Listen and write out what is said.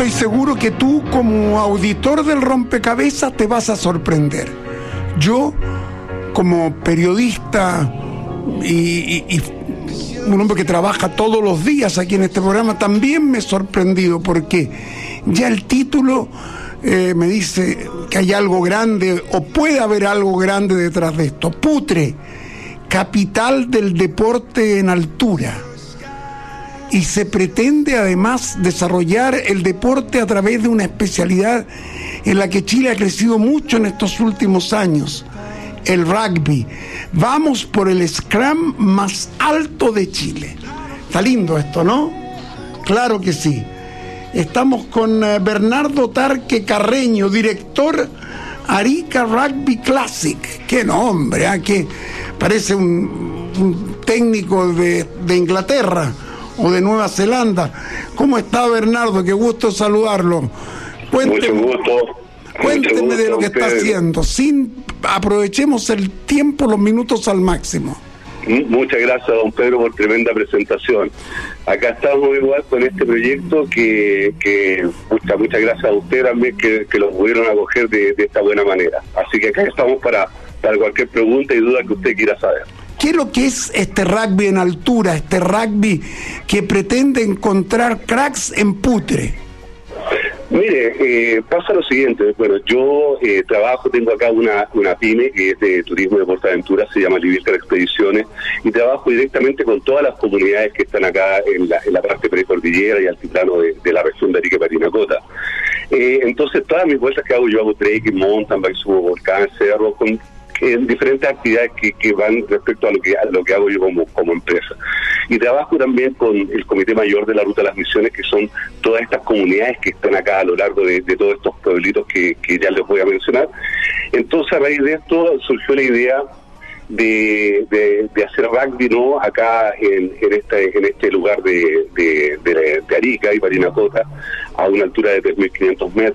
estoy seguro que tú, como auditor del rompecabezas, te vas a sorprender. Yo, como periodista y un hombre que trabaja todos los días aquí en este programa, también me he sorprendido, porque ya el título me dice que hay algo grande, o puede haber algo grande detrás de esto. Putre, capital del deporte en altura. Y se pretende además desarrollar el deporte a través de una especialidad en la que Chile ha crecido mucho en estos últimos años: el rugby. Vamos por el scrum más alto de Chile. Está lindo esto, ¿no? Claro que sí. Estamos con Bernardo Tarque Carreño, director Arica Rugby Classic. ¡Qué nombre! Que parece un técnico de Inglaterra o de Nueva Zelanda. ¿Cómo está, Bernardo? Qué gusto saludarlo. Mucho gusto. Cuénteme de lo que está haciendo. Aprovechemos el tiempo, los minutos al máximo. Muchas gracias, don Pedro, por tremenda presentación. Acá estamos igual con este proyecto que muchas gracias a usted también que lo pudieron acoger de esta buena manera. Así que acá estamos para cualquier pregunta y duda que usted quiera saber. ¿Qué es lo que es este rugby en altura, este rugby que pretende encontrar cracks en Putre? Mire, pasa lo siguiente. Bueno, yo tengo acá una pyme que es de turismo de PortAventura, se llama Livilcar Expediciones, y trabajo directamente con todas las comunidades que están acá en la parte precordillera y altiplano de la región de Arica y Parinacota. Entonces, todas mis vueltas que hago, yo hago trekking, mountain bike, subo volcanes, cerros, con diferentes actividades que van respecto a lo que hago yo como empresa. Y trabajo también con el Comité Mayor de la Ruta de las Misiones, que son todas estas comunidades que están acá a lo largo de todos estos pueblitos que ya les voy a mencionar. Entonces, a raíz de esto surgió la idea de hacer rugby, ¿no?, acá en este lugar de Arica y Parinacota, a una altura de 3.500 metros.